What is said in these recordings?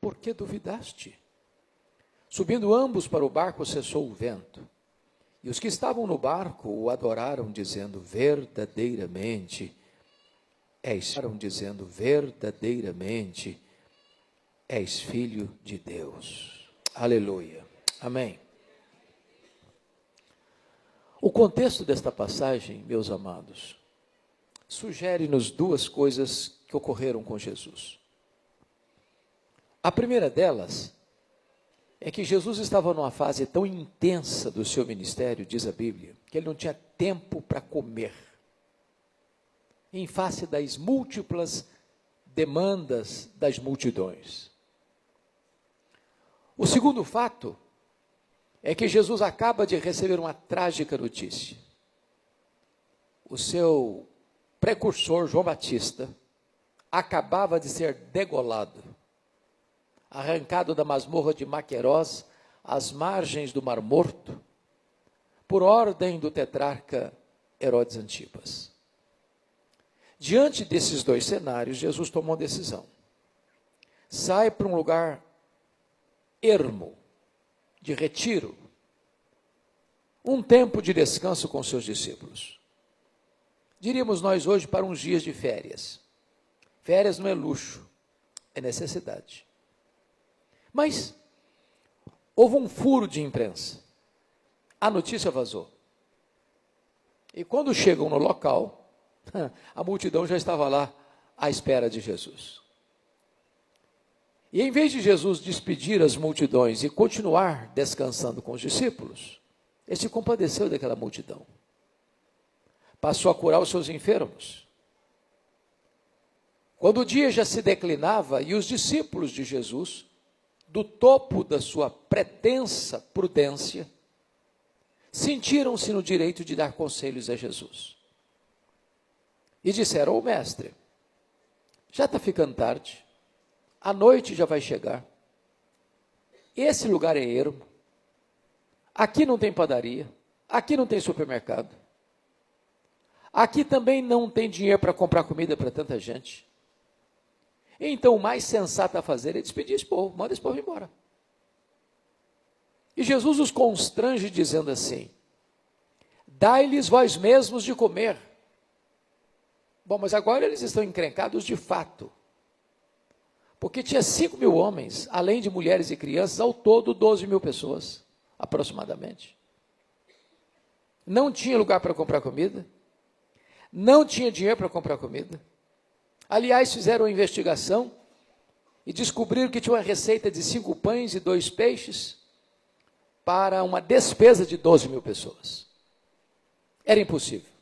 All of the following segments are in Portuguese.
por que duvidaste? Subindo ambos para o barco, cessou o vento. E os que estavam no barco o adoraram, dizendo, verdadeiramente és filho de Deus. Aleluia. Amém. O contexto desta passagem, meus amados, sugere-nos duas coisas que ocorreram com Jesus. A primeira delas é que Jesus estava numa fase tão intensa do seu ministério, diz a Bíblia, que ele não tinha tempo para comer. Em face das múltiplas demandas das multidões. O segundo fato é que Jesus acaba de receber uma trágica notícia. O seu precursor, João Batista, acabava de ser degolado, arrancado da masmorra de Maquerós, às margens do Mar Morto, por ordem do tetrarca Herodes Antipas. Diante desses dois cenários, Jesus tomou uma decisão. Sai para um lugar ermo, de retiro, um tempo de descanso com seus discípulos. Diríamos nós hoje para uns dias de férias. Férias não é luxo, é necessidade. Mas houve um furo de imprensa. A notícia vazou. E quando chegam no local, a multidão já estava lá à espera de Jesus. E em vez de Jesus despedir as multidões e continuar descansando com os discípulos, ele se compadeceu daquela multidão. Passou a curar os seus enfermos. Quando o dia já se declinava e os discípulos de Jesus, do topo da sua pretensa prudência, sentiram-se no direito de dar conselhos a Jesus. E disseram, ô mestre, já está ficando tarde, a noite já vai chegar, esse lugar é ermo, aqui não tem padaria, aqui não tem supermercado, aqui também não tem dinheiro para comprar comida para tanta gente. Então o mais sensato a fazer é despedir esse povo, manda esse povo embora. E Jesus os constrange dizendo assim, dai-lhes vós mesmos de comer. Bom, mas agora eles estão encrencados de fato. Porque tinha 5.000 homens, além de mulheres e crianças, ao todo 12.000 pessoas, aproximadamente. Não tinha lugar para comprar comida, não tinha dinheiro para comprar comida. Aliás, fizeram uma investigação e descobriram que tinha uma receita de 5 pães e 2 peixes para uma despesa de 12.000 pessoas. Era impossível.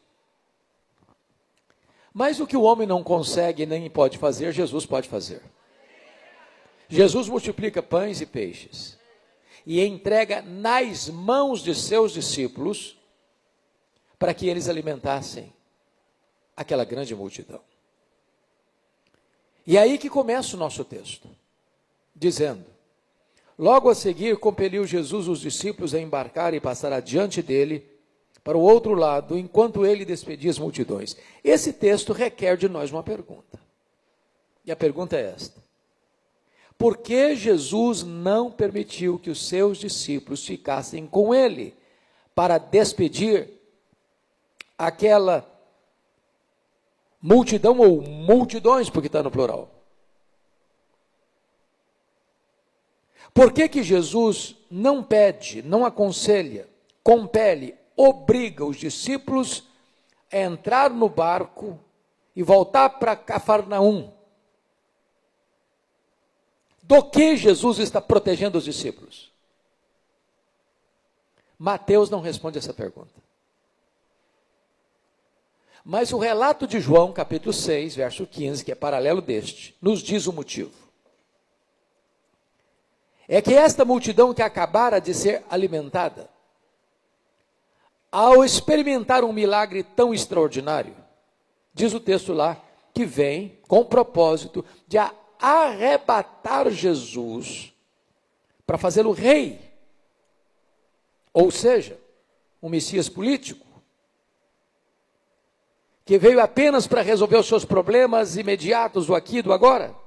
Mas o que o homem não consegue nem pode fazer, Jesus pode fazer. Jesus multiplica pães e peixes e entrega nas mãos de seus discípulos para que eles alimentassem aquela grande multidão. E aí que começa o nosso texto, dizendo, logo a seguir compeliu Jesus os discípulos a embarcar e passar adiante dele para o outro lado, enquanto ele despedia as multidões. Esse texto requer de nós uma pergunta. E a pergunta é esta. Por que Jesus não permitiu que os seus discípulos ficassem com ele para despedir aquela multidão ou multidões, porque está no plural? Por que Jesus não pede, não aconselha, compele, obriga os discípulos a entrar no barco e voltar para Cafarnaum? Do que Jesus está protegendo os discípulos? Mateus não responde essa pergunta. Mas o relato de João, capítulo 6, verso 15, que é paralelo deste, nos diz o motivo. É que esta multidão que acabara de ser alimentada, ao experimentar um milagre tão extraordinário, diz o texto lá, que vem com o propósito de arrebatar Jesus para fazê-lo rei, ou seja, um Messias político, que veio apenas para resolver os seus problemas imediatos do aqui e do agora.